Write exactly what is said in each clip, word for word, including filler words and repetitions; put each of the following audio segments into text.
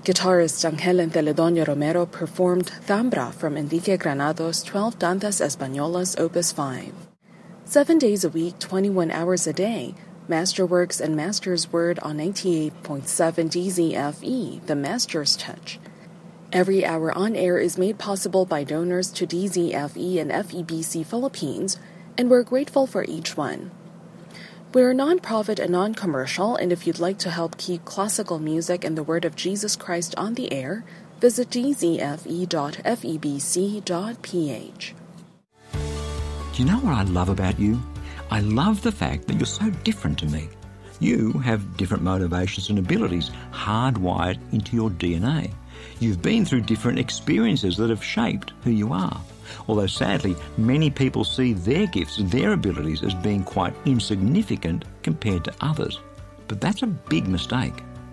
Guitarist Ángel Celedonio Romero performed Zambra from Enrique Granados' twelve Danzas Españolas Opus five. Seven days a week, twenty-one hours a day, Masterworks and Master's Word on ninety-eight point seven D Z F E, The Master's Touch. Every hour on air is made possible by donors to D Z F E and F E B C Philippines, and we're grateful for each one. We're non-profit and non-commercial, and if you'd like to help keep classical music and the Word of Jesus Christ on the air, visit d z f e dot f e b c dot p h. Do you know what I love about you? I love the fact that you're so different to me. You have different motivations and abilities hardwired into your D N A. You've been through different experiences that have shaped who you are. Although sadly, many people see their gifts and their abilities as being quite insignificant compared to others. But that's a big mistake.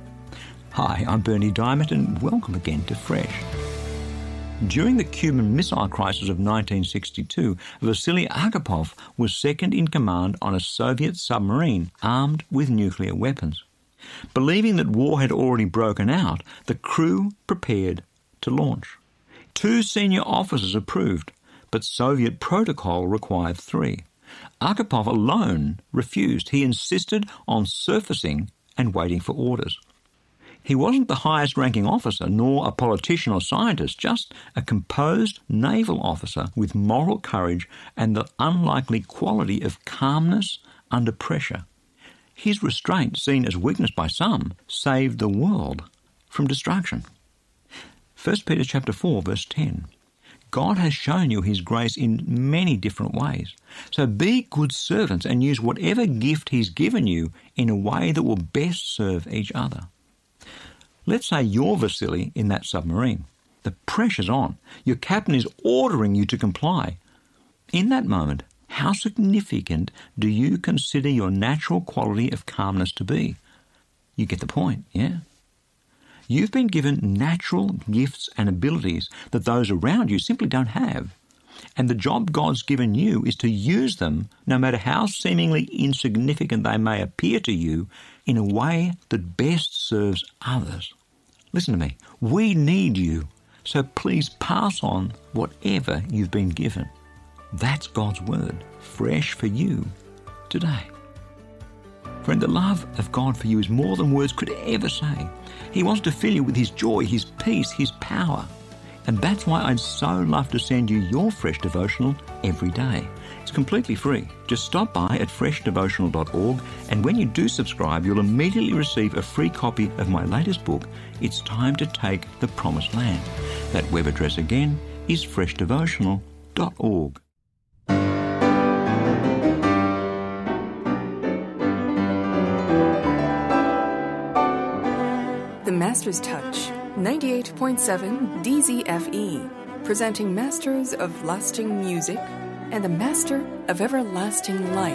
Hi, I'm Bernie Diamond and welcome again to Fresh. During the Cuban Missile Crisis of nineteen sixty-two, Vasily Agapov was second in command on a Soviet submarine armed with nuclear weapons. Believing that war had already broken out, the crew prepared to launch. Two senior officers approved, but Soviet protocol required three. Agapov alone refused. He insisted on surfacing and waiting for orders. He wasn't the highest-ranking officer, nor a politician or scientist, just a composed naval officer with moral courage and the unlikely quality of calmness under pressure. His restraint, seen as weakness by some, saved the world from destruction. First Peter chapter four, verse ten. God has shown you his grace in many different ways. So be good servants and use whatever gift he's given you in a way that will best serve each other. Let's say you're Vasily in that submarine. The pressure's on. Your captain is ordering you to comply. In that moment, how significant do you consider your natural quality of calmness to be? You get the point, yeah? You've been given natural gifts and abilities that those around you simply don't have. And the job God's given you is to use them, no matter how seemingly insignificant they may appear to you, in a way that best serves others. Listen to me. We need you, so please pass on whatever you've been given. That's God's word, fresh for you today. Friend, the love of God for you is more than words could ever say. He wants to fill you with his joy, his peace, his power. And that's why I'd so love to send you your Fresh Devotional every day. It's completely free. Just stop by at fresh devotional dot org, and when you do subscribe, you'll immediately receive a free copy of my latest book, It's Time to Take the Promised Land. That web address again is fresh devotional dot org. The Master's Touch, ninety-eight point seven D Z F E, presenting Masters of Lasting Music and the Master of Everlasting Life.